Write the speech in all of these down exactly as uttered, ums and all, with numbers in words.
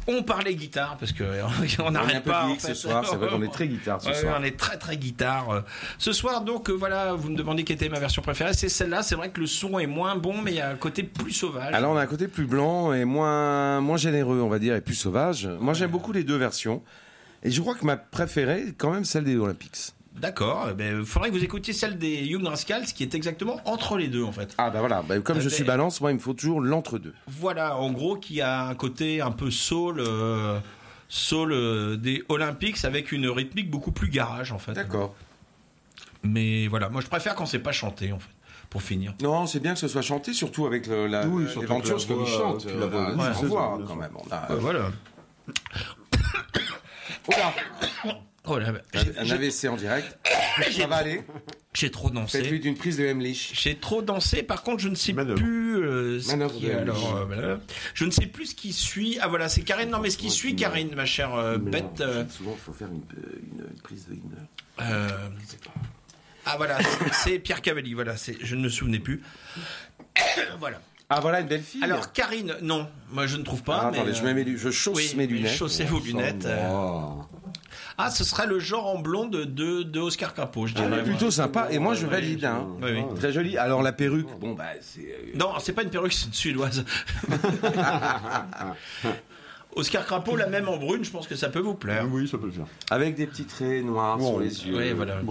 On parlait guitare parce que on n'arrête pas en fait. Ce soir, c'est vrai qu'on est très guitare ce ouais, soir. On est très très guitare ce soir. Donc euh, voilà, vous me demandez quelle était ma version préférée. C'est celle-là. C'est vrai que le son est moins bon, mais il y a un côté plus sauvage. Alors on a un côté plus blanc et moins moins généreux, on va dire, et plus sauvage. Moi, j'aime beaucoup les deux versions. Et je crois que ma préférée est quand même celle des Olympics. D'accord, il ben, faudrait que vous écoutiez celle des Young Rascals qui est exactement entre les deux en fait. Ah bah voilà, bah, comme euh, je ben, suis balance, moi il me faut toujours l'entre-deux. Voilà, en gros qui a un côté un peu soul, euh, soul euh, des Olympics avec une rythmique beaucoup plus garage en fait. D'accord. Mais voilà, moi je préfère quand c'est pas chanté en fait. Pour finir. Non, c'est bien que ce soit chanté, surtout avec le, la, oui, l'aventure comme il chante. La voix, euh, ouais, on voit quand même. On a, euh, voilà. Oula. Oh là, un A V C en direct. Ça va aller. J'ai trop dansé. Faites-lui d'une prise de Heimlich. J'ai trop dansé. Par contre, je ne sais Manœuvre. plus. Euh, ce Manœuvre qui, de alors, euh, voilà. Je ne sais plus ce qui suit. Ah voilà, c'est Karine. Non, mais ce qui Ouais, suit, tu Karine, ma chère euh, bête. Euh, souvent, il faut faire une, une, une prise de Himler. Euh, ah voilà, c'est, c'est Pierre Cavalli. Voilà, c'est, je ne me souvenais plus. Voilà. Ah voilà une belle fille. Alors Karine, non, moi je ne trouve pas. Ah, mais, attendez, je, mets mes, je chausse oui, mes lunettes. Chaussez vos lunettes. Euh... Ah, ce serait le genre en blonde de, de Oscar Crapo, je dirais. Ah, plutôt sympa. Et moi, je valide. Hein. Oui, oui. Très joli. Alors la perruque, bon bah c'est. Euh... Non, c'est pas une perruque, c'est une suédoise. Oscar Crapo, la même en brune, je pense que ça peut vous plaire. Oui, ça peut le faire. Avec des petits traits noirs bon, sur les yeux. Oui, voilà.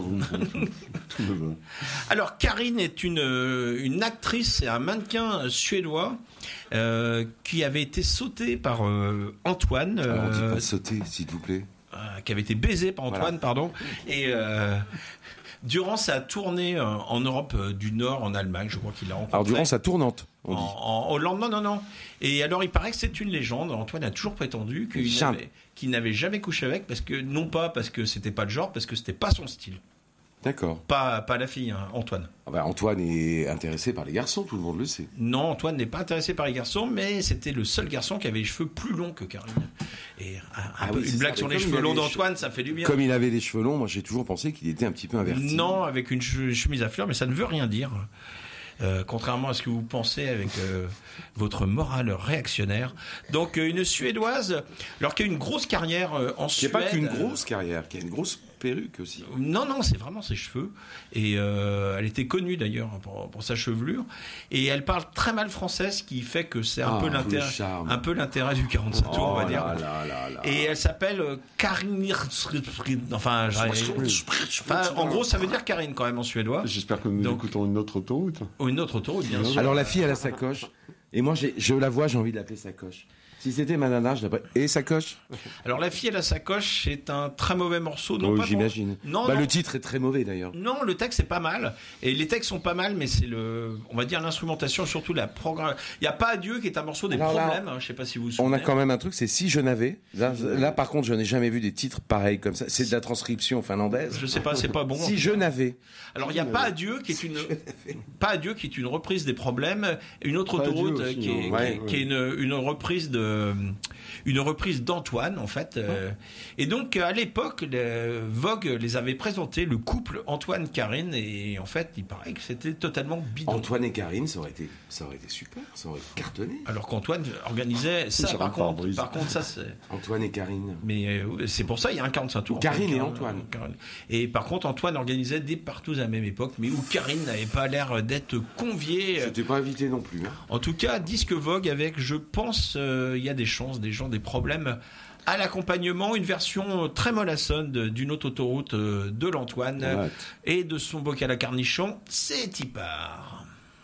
Alors, Karine est une, une actrice et un mannequin suédois euh, qui avait été sauté par euh, Antoine. Euh, Alors, on dit pas sauter, s'il vous plaît. Euh, qui avait été baisé par Antoine, voilà. pardon. Et euh, durant sa tournée euh, en Europe euh, du Nord, en Allemagne, je crois qu'il l'a rencontré. Alors, durant sa tournante, on dit. En, en Hollande, non, non, non. Et alors, il paraît que c'est une légende. Antoine a toujours prétendu qu'il n'avait, qu'il n'avait jamais couché avec, parce que, non pas parce que c'était pas le genre, parce que c'était pas son style. D'accord. Pas, pas la fille, hein, Antoine. Ah bah Antoine est intéressé par les garçons, tout le monde le sait. Non, Antoine n'est pas intéressé par les garçons, mais c'était le seul garçon qui avait les cheveux plus longs que Karine. Et un, un ah peu, oui, une blague ça, sur les cheveux longs d'Antoine, ça fait du bien. Comme il avait les cheveux longs, moi j'ai toujours pensé qu'il était un petit peu inverti. Non, avec une chemise à fleurs, mais ça ne veut rien dire. Euh, contrairement à ce que vous pensez avec euh, votre morale réactionnaire. Donc euh, une Suédoise, alors qui a une grosse carrière euh, en Suède. Qui n'a pas qu'une grosse carrière, qui a une grosse perruque aussi. Non, non, c'est vraiment ses cheveux. Et euh, elle était connue d'ailleurs pour, pour sa chevelure. Et elle parle très mal français, ce qui fait que c'est un, ah, peu, l'intérêt, un peu l'intérêt du quarante-cinq tours, oh on va dire. Là, là, là, là. Et elle s'appelle Karine. Enfin, enfin, en gros, ça veut dire Karine quand même en suédois. J'espère que nous Donc, écoutons une autre autoroute. Ou une autre autoroute, bien sûr. Alors la fille, elle a sa coche. Et moi, j'ai, je la vois, j'ai envie de l'appeler Sacoche. Si c'était ma nana, je l'appellerais. Et Sacoche. Alors la fille, elle a Sacoche, c'est un très mauvais morceau. Non, oh, pas j'imagine. Pour... Non, bah, non. Le titre est très mauvais d'ailleurs. Non, le texte est pas mal. Et les textes sont pas mal, mais c'est le, on va dire l'instrumentation, surtout la programme. Il y a Pas Adieu qui est un morceau des Alors, problèmes. Là, hein, je sais pas si vous vous souvenez. On a quand même un truc, c'est Si je n'avais. Là, là, par contre, je n'ai jamais vu des titres pareils comme ça. C'est de la transcription finlandaise. Je sais pas, c'est pas bon. Si je n'avais. Alors il y a Pas Adieu qui est une, Pas Adieu qui est une reprise des problèmes. Une autre pas autoroute aussi, qui, est, ouais, qui, ouais. qui est une, une reprise de. Une reprise d'Antoine, en fait. Euh, et donc, à l'époque, le, Vogue les avait présentés, le couple Antoine-Karine, et en fait, il paraît que c'était totalement bidon. Antoine et Karine, ça aurait été, ça aurait été super, ça aurait cartonné. Alors qu'Antoine organisait ça, par contre, par contre, ça c'est... Antoine et Karine. Mais euh, c'est pour ça, il y a un quarante-cinq tours. Karine fait, et Karine, Antoine. Karine. Et par contre, Antoine organisait des partous à la même époque, mais où Karine n'avait pas l'air d'être conviée. C'était pas invité non plus. Hein. En tout cas, disque Vogue avec, je pense, il euh, y a des chances, des gens, des problèmes à l'accompagnement, une version très mollassonne d'une autre autoroute de l'Antoine ouais. et de son bocal à carnichon, c'est Tipar.